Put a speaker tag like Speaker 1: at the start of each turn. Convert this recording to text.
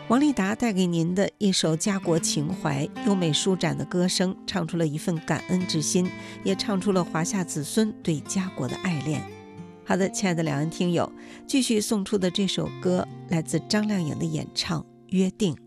Speaker 1: 王丽达带给您的一首家国情怀，优美舒展的歌声，唱出了一份感恩之心，也唱出了华夏子孙对家国的爱恋。好的，亲爱的两岸听友，继续送出的这首歌来自张靓颖的演唱《约定》。